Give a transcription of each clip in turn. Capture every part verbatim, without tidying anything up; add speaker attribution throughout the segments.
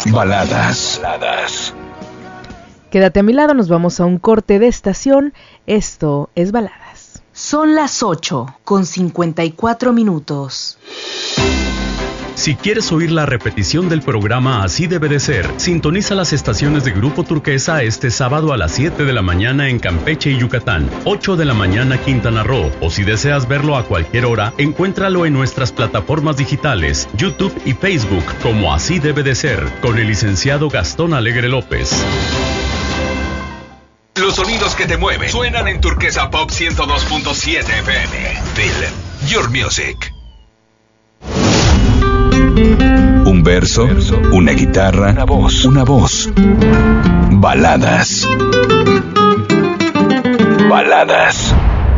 Speaker 1: Baladas. Baladas.
Speaker 2: Quédate a mi lado, nos vamos a un corte de estación. Esto es Baladas.
Speaker 3: Son las ocho con cincuenta y cuatro minutos.
Speaker 4: Si quieres oír la repetición del programa Así Debe de Ser, sintoniza las estaciones de Grupo Turquesa este sábado a las siete de la mañana en Campeche y Yucatán, ocho de la mañana Quintana Roo, o si deseas verlo a cualquier hora, encuéntralo en nuestras plataformas digitales, YouTube y Facebook como Así Debe de Ser, con el licenciado Gastón Alegre López.
Speaker 1: Los sonidos que te mueven suenan en Turquesa Pop ciento dos punto siete F M. Feel your music. Un verso, una guitarra, una voz, una voz. Baladas. Baladas.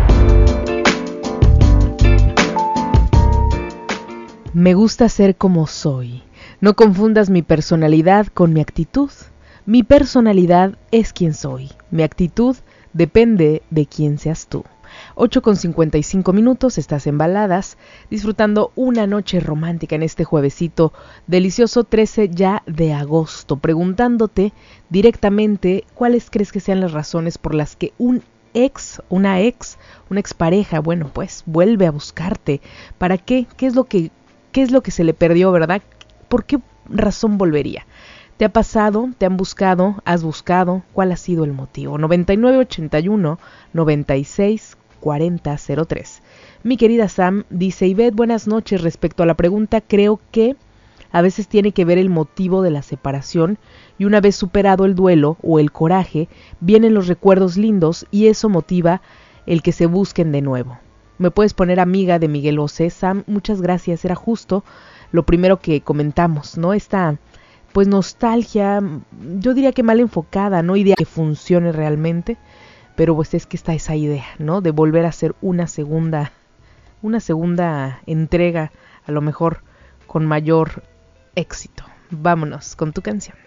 Speaker 2: Me gusta ser como soy. No confundas mi personalidad con mi actitud. Mi personalidad es quien soy. Mi actitud depende de quién seas tú. ocho con cincuenta y cinco minutos, estás en Baladas, disfrutando una noche romántica en este juevesito delicioso trece ya de agosto, preguntándote directamente cuáles crees que sean las razones por las que un ex, una ex, una expareja, bueno, pues vuelve a buscarte. ¿Para qué? ¿Qué es lo que, qué es lo que se le perdió, verdad? ¿Por qué razón volvería? ¿Te ha pasado? ¿Te han buscado? ¿Has buscado? ¿Cuál ha sido el motivo? noventa y nueve ochenta y uno noventa y seis cuarenta cero tres. Mi querida Sam dice: Ivette, buenas noches. Respecto a la pregunta, creo que a veces tiene que ver el motivo de la separación, y una vez superado el duelo o el coraje, vienen los recuerdos lindos y eso motiva el que se busquen de nuevo. ¿Me puedes poner amiga de Miguel Bosé? Sam, muchas gracias. Era justo lo primero que comentamos, ¿no? Esta pues nostalgia, yo diría que mal enfocada, no idea que funcione realmente, pero pues es que está esa idea, ¿no? De volver a hacer una segunda, una segunda entrega, a lo mejor con mayor éxito. Vámonos con tu canción.